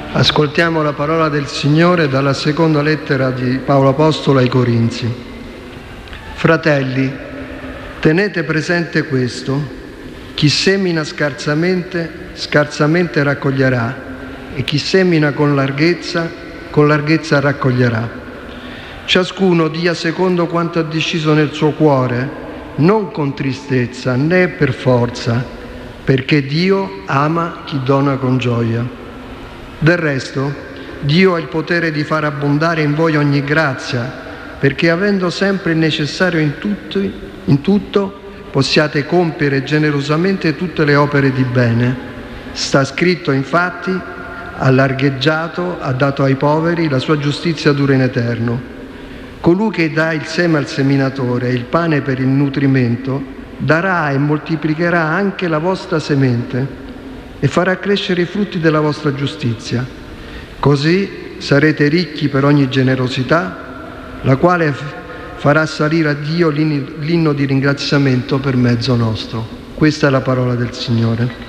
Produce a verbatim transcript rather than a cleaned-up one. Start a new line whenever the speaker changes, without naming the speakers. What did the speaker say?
Ascoltiamo la parola del Signore dalla seconda lettera di Paolo Apostolo ai Corinzi. Fratelli, tenete presente questo: chi semina scarsamente, scarsamente raccoglierà, e chi semina con larghezza, con larghezza raccoglierà. Ciascuno dia secondo quanto ha deciso nel suo cuore, non con tristezza né per forza, perché Dio ama chi dona con gioia. Del resto, Dio ha il potere di far abbondare in voi ogni grazia, perché avendo sempre il necessario in, tutti, in tutto, possiate compiere generosamente tutte le opere di bene. Sta scritto infatti: ha largheggiato, ha dato ai poveri, la sua giustizia dura in eterno. Colui che dà il seme al seminatore e il pane per il nutrimento, darà e moltiplicherà anche la vostra semente e farà crescere i frutti della vostra giustizia. Così sarete ricchi per ogni generosità, la quale farà salire a Dio l'inno di ringraziamento per mezzo nostro. Questa è la parola del Signore.